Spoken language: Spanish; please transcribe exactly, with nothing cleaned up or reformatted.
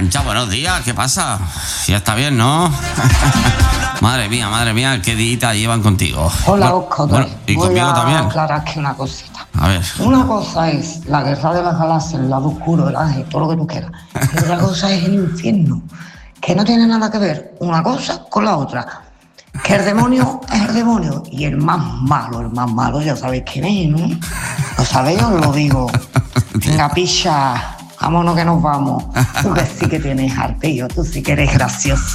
Arancha, buenos días, ¿qué pasa? Ya está bien, ¿no? Madre mía, madre mía, qué dita llevan contigo. Hola, bueno, Óscar. Bueno, y Voy conmigo a también. aclarar aquí una cosita. A ver. Una cosa es la guerra de las galaxias, el lado oscuro, el ángel, todo lo que tú quieras. Y otra cosa es el infierno, que no tiene nada que ver una cosa con la otra. Que el demonio es el demonio y el más malo, el más malo, ya sabéis quién es, ¿no? ¿Lo sabéis o os lo digo? Venga, picha, vámonos que nos vamos. Tú que sí que tienes arte, yo, tú sí que eres gracioso.